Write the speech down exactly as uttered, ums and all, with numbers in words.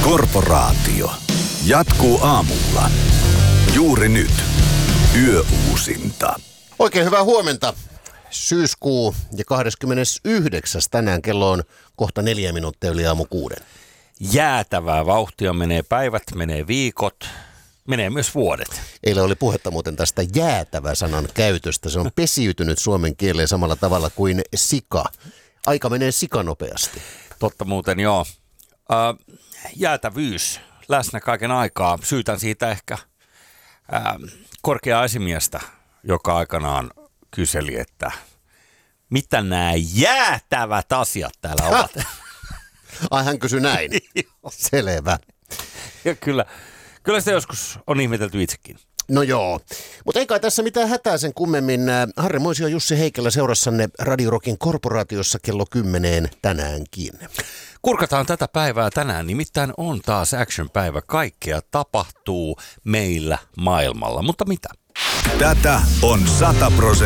Korporaatio. Jatkuu aamulla. Juuri nyt. Yöuusinta. Oikein hyvää huomenta. Syyskuu ja kahdeskymmenesyhdeksäs tänään kello on kohta neljä minuuttia yli aamu kuuden. Jäätävää vauhtia, menee päivät, menee viikot, menee myös vuodet. Eilen oli puhetta muuten tästä jäätävä-sanan käytöstä. Se on pesiytynyt suomen kieleen samalla tavalla kuin sika. Aika menee sikanopeasti. Totta muuten, joo. Äh, jäätävyys läsnä kaiken aikaa. Syytän siitä ehkä äh, korkeaa esimiestä, joka aikanaan kyseli, että mitä nämä jäätävät asiat täällä ovat. Ai hän kysyi näin. Selvä. Ja kyllä, kyllä sitä joskus on ihmetelty itsekin. No joo, mutta ei kai tässä mitään hätää sen kummemmin. Harri Moisio ja Jussi Heikelä seurassanne Radio Rockin korporaatiossa kello kymmeneen tänäänkin. Kurkataan tätä päivää tänään, nimittäin on taas action-päivä. Kaikkea tapahtuu meillä maailmalla, mutta mitä? Tätä on sata prosenttia.